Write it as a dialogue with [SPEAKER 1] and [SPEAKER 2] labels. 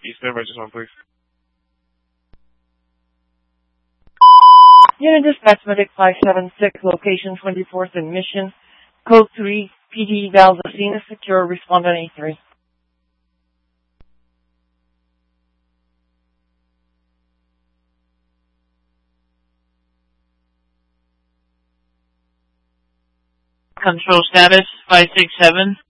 [SPEAKER 1] Eastern Righteous One, please.
[SPEAKER 2] Unit Dispatch Medic 576, location 24th and Mission, code 3, PD Valdocina, secure, respondent A3.
[SPEAKER 3] Control status 567.